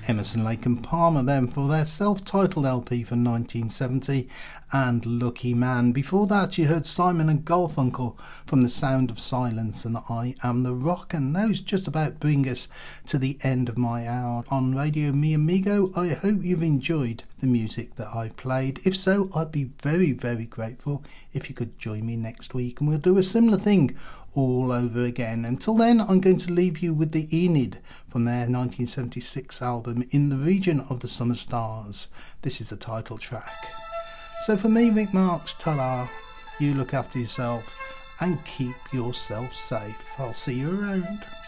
Emerson, Lake and Palmer then for their self-titled LP for 1970 and Lucky Man. Before that you heard Simon and Garfunkel from The Sound of Silence and I Am the Rock, and those just about bring us to the end of my hour on Radio Mi Amigo. I hope you've enjoyed the music that I played. If so, I'd be very, very grateful if you could join me next week and we'll do a similar thing all over again. Until then, I'm going to leave you with the Enid from their 1976 album In the Region of the Summer Stars. This is the title track. So for me, Rick Marks, ta-da, you look after yourself and keep yourself safe. I'll see you around.